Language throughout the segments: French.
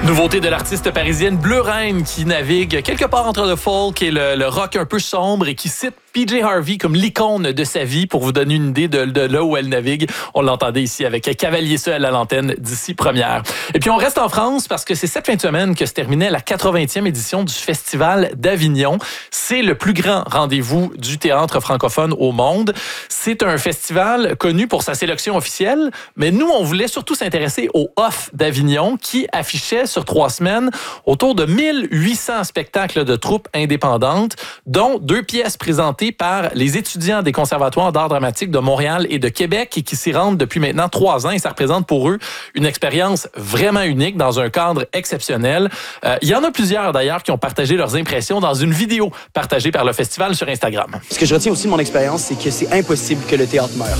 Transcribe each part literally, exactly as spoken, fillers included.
Nouveauté de l'artiste parisienne Bleu Reine qui navigue quelque part entre le folk et le, le rock un peu sombre et qui cite P J Harvey comme l'icône de sa vie pour vous donner une idée de, de là où elle navigue. On l'entendait ici avec Cavalier Seul à l'antenne d'ici première. Et puis on reste en France parce que c'est cette fin de semaine que se terminait la quatre-vingtième édition du Festival d'Avignon. C'est le plus grand rendez-vous du théâtre francophone au monde. C'est un festival connu pour sa sélection officielle, mais nous on voulait surtout s'intéresser au Off d'Avignon qui affichait sur trois semaines autour de mille huit cents spectacles de troupes indépendantes, dont deux pièces présentées par les étudiants des conservatoires d'art dramatique de Montréal et de Québec et qui s'y rendent depuis maintenant trois ans et ça représente pour eux une expérience vraiment unique dans un cadre exceptionnel. Euh, il y en a plusieurs d'ailleurs qui ont partagé leurs impressions dans une vidéo partagée par le festival sur Instagram. Ce que je retiens aussi de mon expérience, c'est que c'est impossible que le théâtre meure.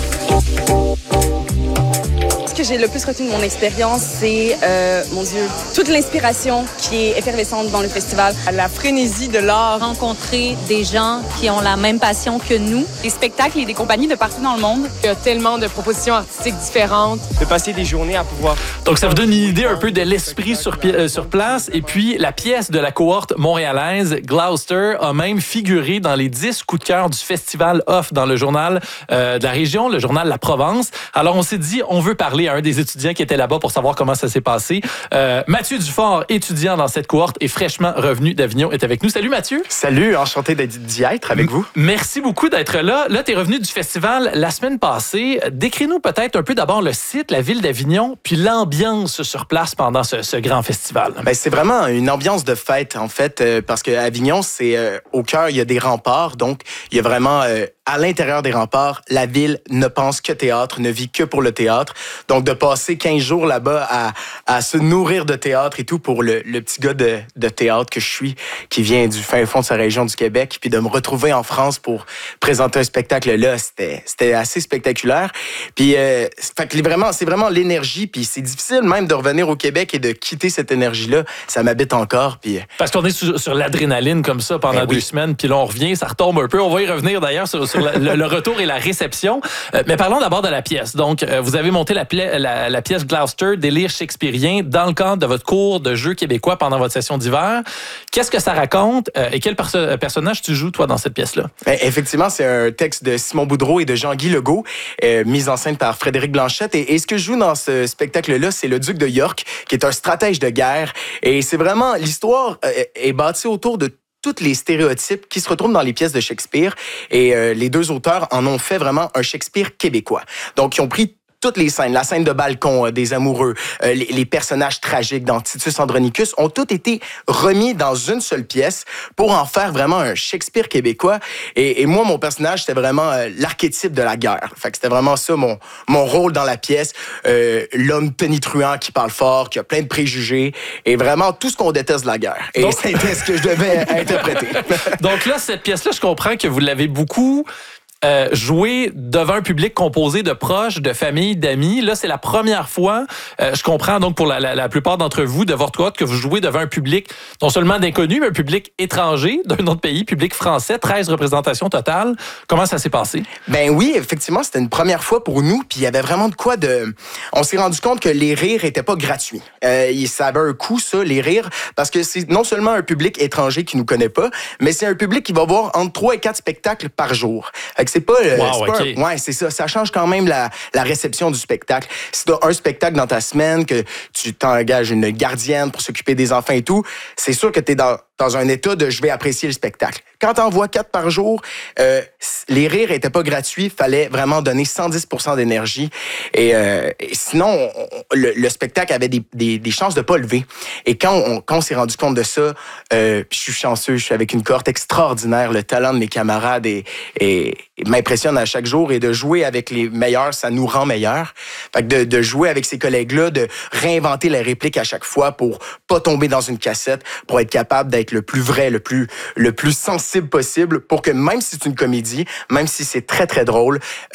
Ce que j'ai le plus retenu de mon expérience, c'est, euh, mon Dieu, toute l'inspiration qui est effervescente dans le festival. La frénésie de l'art. Rencontrer des gens qui ont la même passion que nous. Des spectacles et des compagnies de partout dans le monde. Il y a tellement de propositions artistiques différentes. De passer des journées à pouvoir... Donc, ça vous donne une idée un peu de l'esprit sur, euh, sur place. Et puis, la pièce de la cohorte montréalaise, Gloucester, a même figuré dans les dix coups de cœur du festival Off dans le journal euh, de la région, le journal La Provence. Alors, on s'est dit, on veut parler à un des étudiants qui étaient là-bas pour savoir comment ça s'est passé. Euh, Mathieu Dufort, étudiant dans cette cohorte et fraîchement revenu d'Avignon, est avec nous. Salut Mathieu. Salut, enchanté d'y être avec vous. Merci beaucoup d'être là. Là, tu es revenu du festival la semaine passée. Décris-nous peut-être un peu d'abord le site, la ville d'Avignon, puis l'ambiance sur place pendant ce, ce grand festival. Ben, c'est vraiment une ambiance de fête, en fait, euh, parce que Avignon, c'est euh, au cœur, il y a des remparts, donc il y a vraiment... Euh, à l'intérieur des remparts, la ville ne pense que théâtre, ne vit que pour le théâtre. Donc, de passer quinze jours là-bas à, à se nourrir de théâtre et tout pour le, le petit gars de, de théâtre que je suis, qui vient du fin fond de sa région du Québec, puis de me retrouver en France pour présenter un spectacle là, c'était, c'était assez spectaculaire. Puis, euh, fait que vraiment, c'est vraiment l'énergie, puis c'est difficile même de revenir au Québec et de quitter cette énergie-là. Ça m'habite encore, puis... Parce qu'on est sur, sur l'adrénaline comme ça pendant ben deux oui. semaines, puis là, on revient, ça retombe un peu. On va y revenir d'ailleurs sur, sur Le, le retour et la réception. Euh, mais parlons d'abord de la pièce. Donc, euh, vous avez monté la, pla- la, la pièce Gloucester, délire shakespearien, dans le cadre de votre cours de jeux québécois pendant votre session d'hiver. Qu'est-ce que ça raconte euh, et quel perso- personnage tu joues, toi, dans cette pièce-là? Ben, effectivement, c'est un texte de Simon Boudreau et de Jean-Guy Legault, euh, mis en scène par Frédéric Blanchette. Et, et ce que je joue dans ce spectacle-là, c'est le duc de York, qui est un stratège de guerre. Et c'est vraiment... L'histoire euh, est bâtie autour de tous les stéréotypes qui se retrouvent dans les pièces de Shakespeare. Et euh, les deux auteurs en ont fait vraiment un Shakespeare québécois. Donc, ils ont pris toutes les scènes, la scène de balcon euh, des amoureux, euh, les, les personnages tragiques dans Titus Andronicus ont tous été remis dans une seule pièce pour en faire vraiment un Shakespeare québécois. Et, et moi, mon personnage, c'était vraiment euh, l'archétype de la guerre. Fait que c'était vraiment ça, mon, mon rôle dans la pièce. Euh, l'homme tonitruant qui parle fort, qui a plein de préjugés, et vraiment tout ce qu'on déteste de la guerre. Et Donc... c'était ce que je devais interpréter. Donc là, cette pièce-là, je comprends que vous l'avez beaucoup... Euh, jouer devant un public composé de proches, de familles, d'amis. Là, c'est la première fois, euh, je comprends donc pour la, la, la plupart d'entre vous, de votre côté, que vous jouez devant un public non seulement d'inconnus, mais un public étranger d'un autre pays, public français, treize représentations totales. Comment ça s'est passé? Ben oui, effectivement, c'était une première fois pour nous, puis il y avait vraiment de quoi de... On s'est rendu compte que les rires étaient pas gratuits. Euh, ça avait un coût, ça, les rires, parce que c'est non seulement un public étranger qui nous connaît pas, mais c'est un public qui va voir entre trois et quatre spectacles par jour. C'est pas, euh, wow, c'est pas okay. un, ouais, c'est ça. Ça change quand même la, la réception du spectacle. Si tu as un spectacle dans ta semaine, que tu t'engages une gardienne pour s'occuper des enfants et tout, c'est sûr que tu es dans, dans un état de je vais apprécier le spectacle. Quand tu en vois quatre par jour, euh, les rires étaient pas gratuits. Fallait vraiment donner cent dix pour cent d'énergie. Et, euh, et sinon, on, le, le spectacle avait des, des, des chances de pas lever. Et quand on, quand on s'est rendu compte de ça, euh, je suis chanceux, je suis avec une cohorte extraordinaire. Le talent de mes camarades est, est, m'impressionne à chaque jour, et de jouer avec les meilleurs, ça nous rend meilleurs. Fait que de, de jouer avec ces collègues-là, de réinventer les répliques à chaque fois pour pas tomber dans une cassette, pour être capable d'être le plus vrai, le plus, le plus sensible possible, pour que même si c'est une comédie, même si c'est très, très drôle, euh,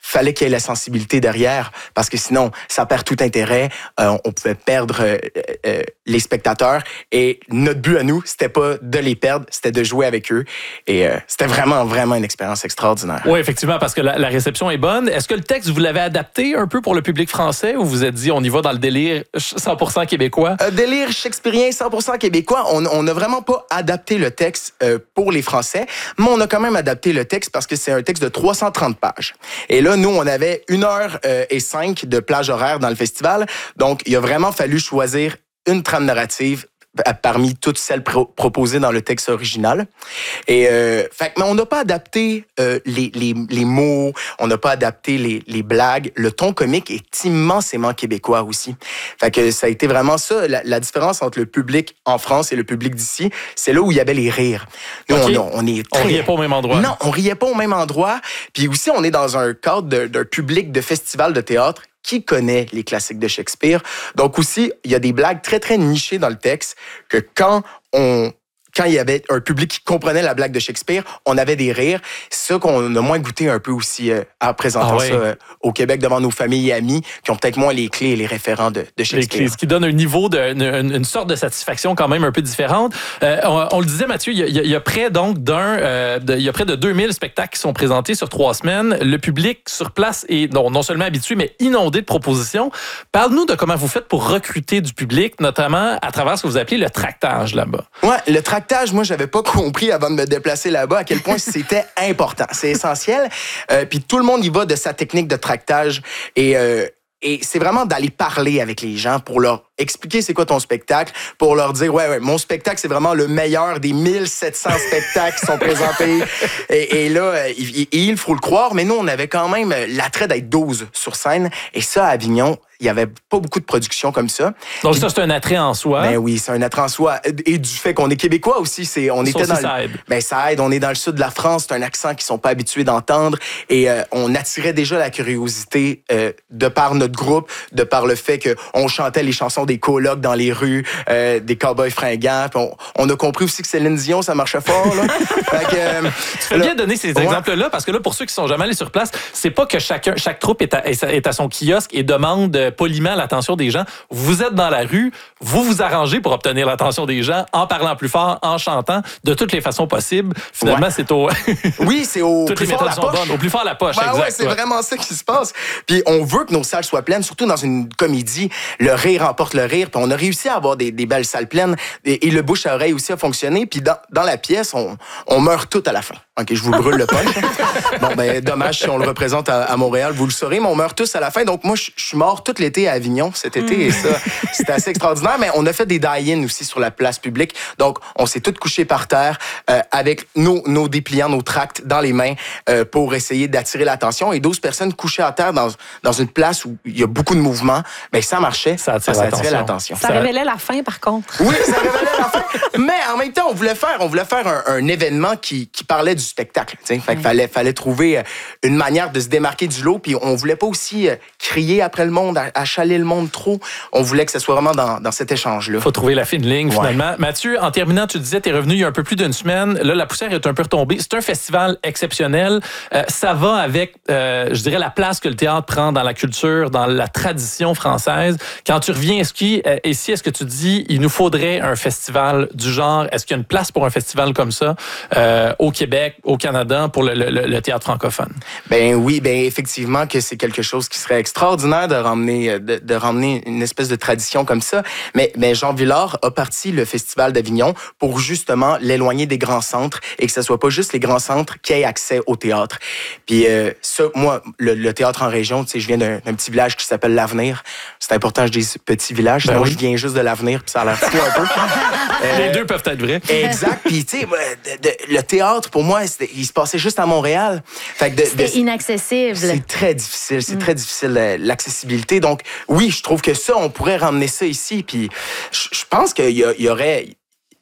fallait qu'il y ait la sensibilité derrière, parce que sinon, ça perd tout intérêt. Euh, on pouvait perdre euh, euh, les spectateurs. Et notre but à nous, c'était pas de les perdre, c'était de jouer avec eux. Et euh, c'était vraiment, vraiment une expérience extraordinaire. Oui, effectivement, parce que la, la réception est bonne. Est-ce que le texte, vous l'avez adapté un peu pour le public français, ou vous vous êtes dit, on y va dans le délire cent pour cent québécois? Euh, délire shakespearien cent pour cent québécois. On n'a vraiment pas adapté le texte euh, pour les Français, mais on a quand même adapté le texte parce que c'est un texte de trois cent trente pages. Et là, nous, on avait une heure euh, et cinq de plage horaire dans le festival. Donc, il a vraiment fallu choisir une trame narrative parmi toutes celles pro- proposées dans le texte original. Et euh, fait, mais on n'a pas adapté euh, les, les, les mots, on n'a pas adapté les, les blagues. Le ton comique est immensément québécois aussi. Fait que ça a été vraiment ça, la, la différence entre le public en France et le public d'ici, c'est là où il y avait les rires. Nous, okay. on, on est très... On riait pas au même endroit. Non, on riait pas au même endroit. Puis aussi, on est dans un cadre de, d'un public de festival de théâtre qui connaît les classiques de Shakespeare. Donc aussi, il y a des blagues très, très nichées dans le texte que quand on... Quand il y avait un public qui comprenait la blague de Shakespeare, on avait des rires. C'est ça qu'on a moins goûté un peu aussi euh, en présentant ah ouais. ça euh, au Québec devant nos familles et amis qui ont peut-être moins les clés et les référents de, de Shakespeare. Les clés, ce qui donne un niveau, de, une, une sorte de satisfaction quand même un peu différente. Euh, on, on le disait, Mathieu, il y a, il y a près donc d'un, euh, de, il y a près de deux mille spectacles qui sont présentés sur trois semaines. Le public sur place est non, non seulement habitué, mais inondé de propositions. Parle-nous de comment vous faites pour recruter du public, notamment à travers ce que vous appelez le tractage là-bas. Ouais, le tractage. Moi, j'avais pas compris avant de me déplacer là-bas à quel point c'était important. C'est essentiel. Euh, puis tout le monde y va de sa technique de tractage. Et, euh, et c'est vraiment d'aller parler avec les gens pour leur expliquer c'est quoi ton spectacle, pour leur dire, ouais, ouais, mon spectacle, c'est vraiment le meilleur des mille sept cents spectacles qui sont présentés. Et, et là, il, il faut le croire, mais nous, on avait quand même l'attrait d'être douze sur scène. Et ça, à Avignon, il n'y avait pas beaucoup de production comme ça. Donc Puis, ça, c'est un attrait en soi. Ben oui, c'est un attrait en soi. Et du fait qu'on est Québécois aussi, c'est, on ça était aussi, dans ça le, aide. Ben ça aide. On est dans le sud de la France, c'est un accent qu'ils sont pas habitués d'entendre. Et euh, on attirait déjà la curiosité euh, de par notre groupe, de par le fait qu'on chantait les chansons des colocs dans les rues, euh, des cowboys fringants. Puis on, on a compris aussi que Céline Dion, ça marchait fort. Là. Fait que, euh, tu fais là, bien donner ces ouais. exemples-là, parce que là, pour ceux qui sont jamais allés sur place, c'est pas que chacun, chaque troupe est à, est à son kiosque et demande poliment l'attention des gens. Vous êtes dans la rue, vous vous arrangez pour obtenir l'attention des gens en parlant plus fort, en chantant, de toutes les façons possibles. Finalement, ouais. c'est au... oui, c'est au toutes plus les fort méthodes la sont poche. bonnes. Au plus fort la poche, ben exact. Ouais, c'est ouais. vraiment ça qui se passe. Puis on veut que nos salles soient pleines, surtout dans une comédie. Le rire emporte le rire. Puis on a réussi à avoir des, des belles salles pleines. Et, et le bouche à oreille aussi a fonctionné. Puis dans, dans la pièce, on, on meurt tout à la fin. OK, je vous brûle le punch. Bon, ben dommage si on le représente à, à Montréal, vous le saurez, mais on meurt tous à la fin. Donc moi, je suis mort tout l'été à Avignon cet été. Mm. Et ça, c'était assez extraordinaire. Mais on a fait des die-in aussi sur la place publique. Donc, on s'est tous couchés par terre euh, avec nos, nos dépliants, nos tracts dans les mains euh, pour essayer d'attirer l'attention. Et douze personnes couchées à terre dans, dans une place où il y a beaucoup de mouvements, ben ça marchait. Ça, attire ça l'attention. attirait l'attention. Ça, ça révélait la fin, par contre. Oui, ça révélait la fin. Mais en même temps, on voulait faire, on voulait faire un, un événement qui, qui parlait du spectacle. Fait qu'il fallait, fallait trouver une manière de se démarquer du lot. Puis on voulait pas aussi crier après le monde, achaler le monde trop. On voulait que ce soit vraiment dans, dans cet échange-là. Faut trouver la fine ligne, finalement. Ouais. Mathieu, en terminant, tu disais, tu es revenu il y a un peu plus d'une semaine. Là, la poussière est un peu retombée. C'est un festival exceptionnel. Euh, ça va avec, euh, je dirais, la place que le théâtre prend dans la culture, dans la tradition française. Quand tu reviens ici, euh, ici, est-ce que tu dis, il nous faudrait un festival du genre? Est-ce qu'il y a une place pour un festival comme ça euh, au Québec, au Canada, pour le, le, le théâtre francophone? Ben oui, ben effectivement que c'est quelque chose qui serait extraordinaire de ramener, de, de ramener une espèce de tradition comme ça. Mais, mais Jean Villard a parti le Festival d'Avignon pour justement l'éloigner des grands centres et que ce soit pas juste les grands centres qui aient accès au théâtre. Puis euh, ça, moi, le, le théâtre en région, tu sais, je viens d'un, d'un petit village qui s'appelle l'Avenir. C'est important que je dise petit village, sinon ben oui. je viens juste de l'Avenir puis ça a l'air fou un peu. Euh, les deux peuvent être vrais. Exact. Puis tu sais, le théâtre pour moi, il se passait juste à Montréal. Fait que de, C'était de, inaccessible. C'est très difficile, c'est mm. très difficile euh, l'accessibilité. Donc oui, je trouve que ça, on pourrait ramener ça ici. Puis je pense qu'il y, y aurait,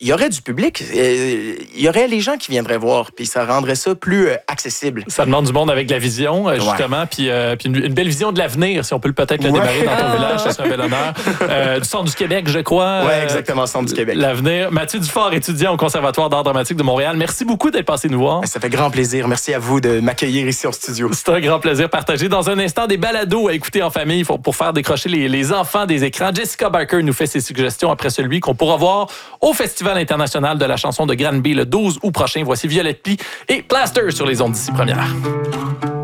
il y aurait du public. Euh, il y aurait les gens qui viendraient voir, puis ça rendrait ça plus euh, accessible. Ça demande du monde avec de la vision, euh, justement, ouais. puis, euh, puis une, une belle vision de l'avenir, si on peut peut-être le ouais. démarrer dans ton village, ça serait un bel honneur. Euh, du Centre du Québec, je crois. Oui, exactement, Centre du Québec. L'avenir. Mathieu Dufort, étudiant au Conservatoire d'art dramatique de Montréal. Merci beaucoup d'être passé nous voir. Ça fait grand plaisir. Merci à vous de m'accueillir ici en studio. C'est un grand plaisir partagé. Dans un instant, des balados à écouter en famille pour, pour faire décrocher les, les enfants des écrans. Jessica Barker nous fait ses suggestions après celui qu'on pourra voir au Festival international de la chanson de Granby le douze août prochain. Voici Violette Plie et Plaster sur les ondes d'ici première.